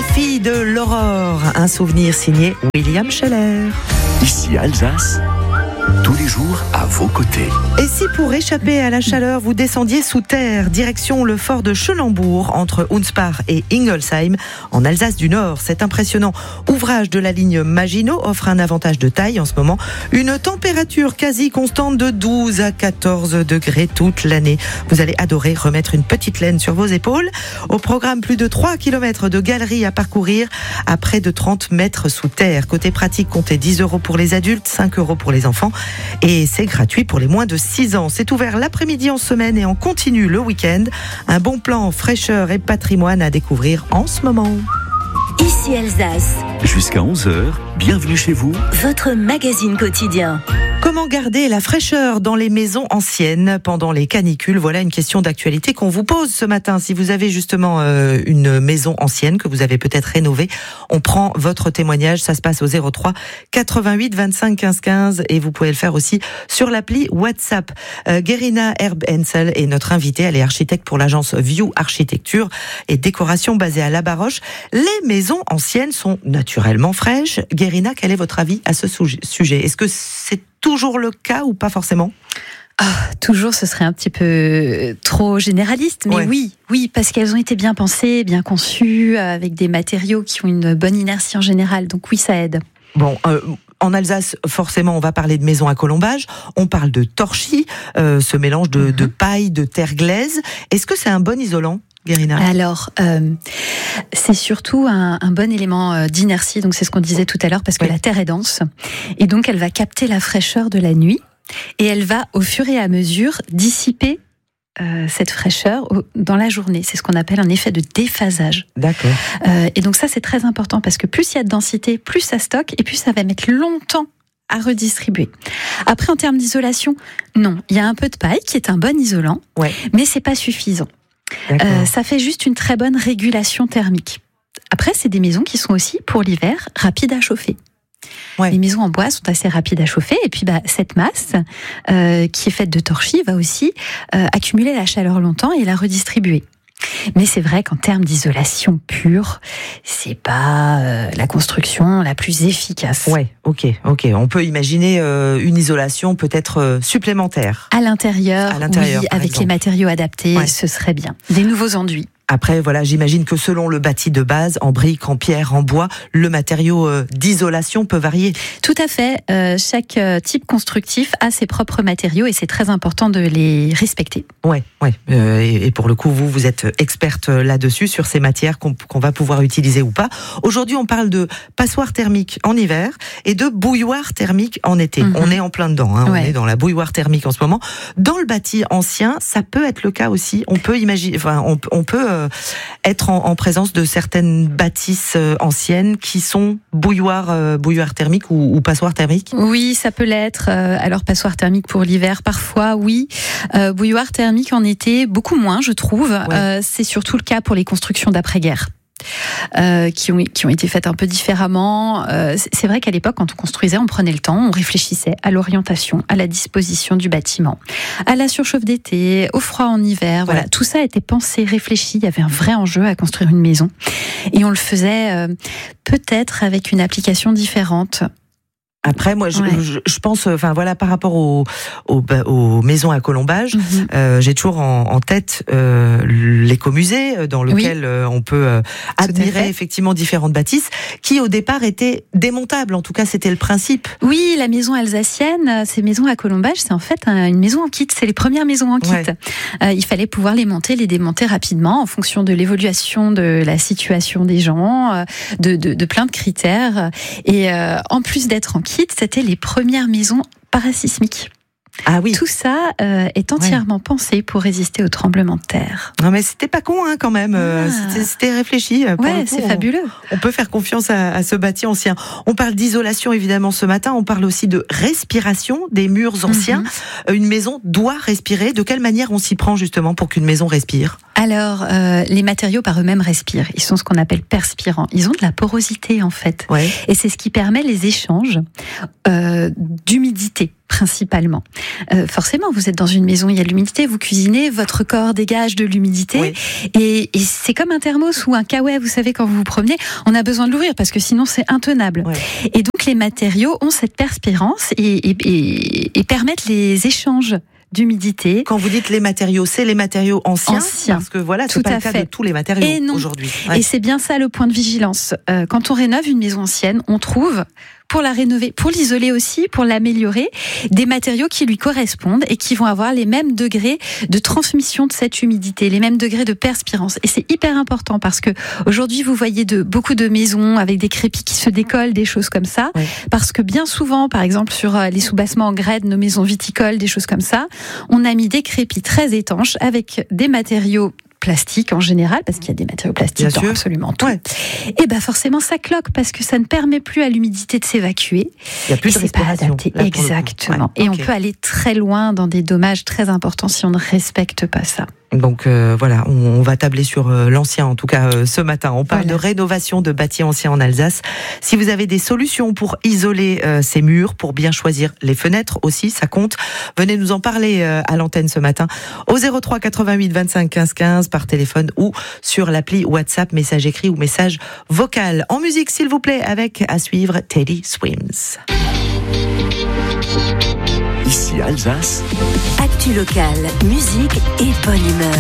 Les filles de l'aurore, un souvenir signé William Scheller. Ici Alsace, tous les jours à vos côtés. Et si pour échapper à la chaleur, vous descendiez sous terre, direction le fort de Schönenbourg, entre Hunspach et Ingolsheim, en Alsace du Nord. Cet impressionnant ouvrage de la ligne Maginot offre un avantage de taille en ce moment. Une température quasi constante de 12 à 14 degrés toute l'année. Vous allez adorer remettre une petite laine sur vos épaules. Au programme, plus de 3 km de galeries à parcourir à près de 30 mètres sous terre. Côté pratique, comptez 10 € pour les adultes, 5 € pour les enfants. Et c'est gratuit pour les moins de 6 ans. C'est ouvert l'après-midi en semaine et en continu le week-end. Un bon plan fraîcheur et patrimoine à découvrir en ce moment. Ici Alsace. Jusqu'à 11h, bienvenue chez vous. Votre magazine quotidien. Comment garder la fraîcheur dans les maisons anciennes pendant les canicules ? Voilà une question d'actualité qu'on vous pose ce matin. Si vous avez justement une maison ancienne que vous avez peut-être rénovée, on prend votre témoignage. Ça se passe au 03 88 25 15 15 et vous pouvez le faire aussi sur l'appli WhatsApp. Gerina Herb-Hensel est notre invitée. Elle est architecte pour l'agence View Architecture et décoration basée à La Baroche. Les maisons anciennes sont naturellement fraîches. Gerina, quel est votre avis à ce sujet ? Est-ce que c'est toujours le cas ou pas forcément ? Toujours, ce serait un petit peu trop généraliste, mais oui, parce qu'elles ont été bien pensées, bien conçues, avec des matériaux qui ont une bonne inertie en général, donc oui, ça aide. Bon, en Alsace, forcément, on va parler de maisons à colombage, on parle de torchis, ce mélange de paille, de terre glaise. Est-ce que c'est un bon isolant ? Gerina. Alors, c'est surtout un bon élément d'inertie, donc c'est ce qu'on disait tout à l'heure, parce que la terre est dense, et donc elle va capter la fraîcheur de la nuit, et elle va, au fur et à mesure, dissiper cette fraîcheur dans la journée. C'est ce qu'on appelle un effet de déphasage. D'accord. Et donc ça, c'est très important, parce que plus il y a de densité, plus ça stocke, et plus ça va mettre longtemps à redistribuer. Après, en termes d'isolation, non, il y a un peu de paille qui est un bon isolant, mais c'est pas suffisant. Ça fait juste une très bonne régulation thermique. Après, c'est des maisons qui sont aussi, pour l'hiver, rapides à chauffer. Les maisons en bois sont assez rapides à chauffer, et puis cette masse qui est faite de torchis va aussi accumuler la chaleur longtemps et la redistribuer. Mais c'est vrai qu'en termes d'isolation pure, c'est pas la construction la plus efficace. Ok. On peut imaginer une isolation peut-être supplémentaire. À l'intérieur, oui, avec exemple. les matériaux adaptés, ce serait bien. Des nouveaux enduits. Après, j'imagine que selon le bâti de base, en briques, en pierre, en bois, le matériau d'isolation peut varier. Tout à fait. Chaque type constructif a ses propres matériaux et c'est très important de les respecter. Et pour le coup, vous êtes experte là-dessus, sur ces matières qu'on va pouvoir utiliser ou pas. Aujourd'hui, on parle de passoire thermique en hiver et de bouilloire thermique en été. On est en plein dedans. On est dans la bouilloire thermique en ce moment. Dans le bâti ancien, ça peut être le cas aussi. On peut imaginer, on peut être en présence de certaines bâtisses anciennes qui sont bouilloire thermique ou passoire thermique. Oui, ça peut l'être. Alors passoire thermique pour l'hiver, parfois, oui. Bouilloire thermique en été, beaucoup moins, je trouve. C'est surtout le cas pour les constructions d'après-guerre. Qui ont été faites un peu différemment. C'est vrai qu'à l'époque, quand on construisait, on prenait le temps, on réfléchissait à l'orientation, à la disposition du bâtiment, à la surchauffe d'été, au froid en hiver. Voilà, tout ça a été pensé, réfléchi. Il y avait un vrai enjeu à construire une maison, et on le faisait peut-être avec une application différente. Après, moi, je pense, par rapport aux maisons à colombage, j'ai toujours en tête l'écomusée dans lequel on peut admirer effectivement différentes bâtisses qui, au départ, étaient démontables. En tout cas, c'était le principe. Oui, la maison alsacienne, ces maisons à colombage, c'est en fait une maison en kit. C'est les premières maisons en kit. Il fallait pouvoir les monter, les démonter rapidement en fonction de l'évolution de la situation des gens, de plein de critères. Et en plus d'être en kit, c'était les premières maisons parasismiques. Ah oui. Tout ça est entièrement pensé pour résister aux tremblements de terre. Non mais c'était pas con quand même. C'était réfléchi. C'est fabuleux. On peut faire confiance à ce bâti ancien. On parle d'isolation évidemment ce matin. On parle aussi de respiration des murs anciens. Une maison doit respirer. De quelle manière on s'y prend justement pour qu'une maison respire ? Alors, les matériaux par eux-mêmes respirent. Ils sont ce qu'on appelle perspirants. Ils ont de la porosité en fait. Et c'est ce qui permet les échanges d'humidité. principalement. Forcément, vous êtes dans une maison, il y a de l'humidité, vous cuisinez, votre corps dégage de l'humidité, et c'est comme un thermos ou un kawaii, vous savez, quand vous vous promenez, on a besoin de l'ouvrir parce que sinon c'est intenable. Et donc les matériaux ont cette perspirance et permettent les échanges d'humidité. Quand vous dites les matériaux, c'est les matériaux anciens. Parce que voilà, c'est pas le cas de tous les matériaux aujourd'hui. Et c'est bien ça le point de vigilance. Quand on rénove une maison ancienne, on trouve, pour la rénover, pour l'isoler aussi, pour l'améliorer, des matériaux qui lui correspondent et qui vont avoir les mêmes degrés de transmission de cette humidité, les mêmes degrés de perspirance. Et c'est hyper important parce que aujourd'hui, vous voyez beaucoup de maisons avec des crépis qui se décollent, des choses comme ça. Parce que bien souvent, par exemple, sur les soubassements en grès de nos maisons viticoles, des choses comme ça, on a mis des crépis très étanches avec des matériaux plastique en général, parce qu'il y a des matériaux plastiques dans absolument tout. Et forcément ça cloque parce que ça ne permet plus à l'humidité de s'évacuer. Il n'y a plus de respiration. Exactement. Et on peut aller très loin dans des dommages très importants si on ne respecte pas ça. Donc voilà, on va tabler sur l'ancien, en tout cas ce matin. On parle de rénovation de bâtis anciens en Alsace. Si vous avez des solutions pour isoler ces murs, pour bien choisir les fenêtres aussi, ça compte. Venez nous en parler à l'antenne ce matin au 03 88 25 15 15 par téléphone ou sur l'appli WhatsApp, message écrit ou message vocal. En musique, s'il vous plaît, avec à suivre Teddy Swims. Ici Alsace. Actu locale, musique et bonne humeur.